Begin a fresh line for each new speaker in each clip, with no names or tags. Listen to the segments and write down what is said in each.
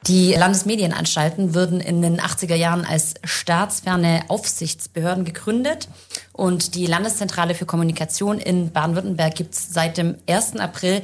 Die Landesmedienanstalten wurden in den 80er Jahren als staatsferne Aufsichtsbehörden gegründet und die Landeszentrale für Kommunikation in Baden-Württemberg gibt es seit dem 1. April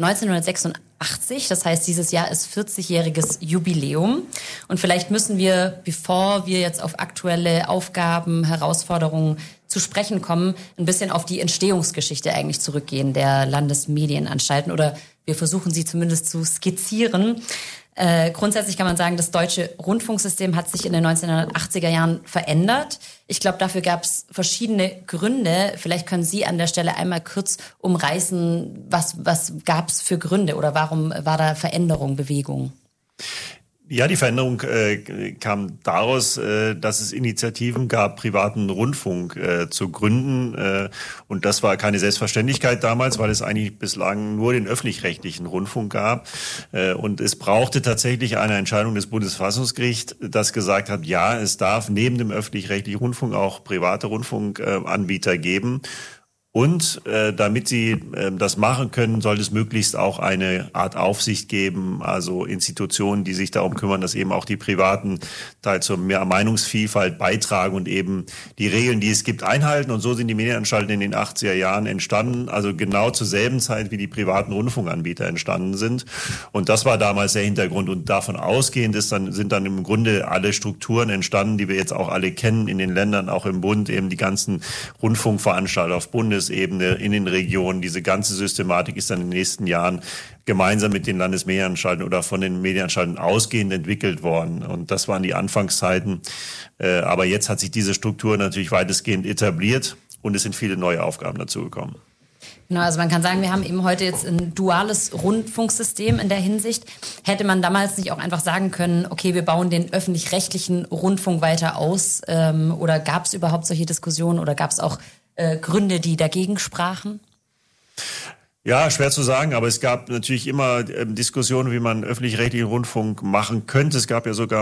1986. Das heißt, dieses Jahr ist 40-jähriges Jubiläum. Und vielleicht müssen wir, bevor wir jetzt auf aktuelle Aufgaben, Herausforderungen zu sprechen kommen, ein bisschen auf die Entstehungsgeschichte eigentlich zurückgehen der Landesmedienanstalten, oder wir versuchen sie zumindest zu skizzieren. Grundsätzlich kann man sagen, das deutsche Rundfunksystem hat sich in den 1980er Jahren verändert. Ich glaube, dafür gab es verschiedene Gründe. Vielleicht können Sie an der Stelle einmal kurz umreißen, was gab es für Gründe oder warum war da Veränderung, Bewegung?
Ja, die Veränderung kam daraus, dass es Initiativen gab, privaten Rundfunk zu gründen. Und das war keine Selbstverständlichkeit damals, weil es eigentlich bislang nur den öffentlich-rechtlichen Rundfunk gab. Und es brauchte tatsächlich eine Entscheidung des Bundesverfassungsgerichts, das gesagt hat, ja, es darf neben dem öffentlich-rechtlichen Rundfunk auch private Rundfunkanbieter geben. Und damit sie das machen können, soll es möglichst auch eine Art Aufsicht geben, also Institutionen, die sich darum kümmern, dass eben auch die Privaten teils zur mehr Meinungsvielfalt beitragen und eben die Regeln, die es gibt, einhalten. Und so sind die Medienanstalten in den 80er Jahren entstanden, also genau zur selben Zeit, wie die privaten Rundfunkanbieter entstanden sind. Und das war damals der Hintergrund. Und davon ausgehend sind dann im Grunde alle Strukturen entstanden, die wir jetzt auch alle kennen in den Ländern, auch im Bund, eben die ganzen Rundfunkveranstaltungen auf Bundesebene, in den Regionen. Diese ganze Systematik ist dann in den nächsten Jahren gemeinsam mit den Landesmedienanstalten oder von den Medienanstalten ausgehend entwickelt worden. Und das waren die Anfangszeiten. Aber jetzt hat sich diese Struktur natürlich weitestgehend etabliert und es sind viele neue Aufgaben dazugekommen.
Genau, also man kann sagen, wir haben eben heute jetzt ein duales Rundfunksystem in der Hinsicht. Hätte man damals nicht auch einfach sagen können, okay, wir bauen den öffentlich-rechtlichen Rundfunk weiter aus? Oder gab es überhaupt solche Diskussionen oder gab es auch Gründe, die dagegen sprachen?
Ja, schwer zu sagen, aber es gab natürlich immer Diskussionen, wie man öffentlich-rechtlichen Rundfunk machen könnte. Es gab ja sogar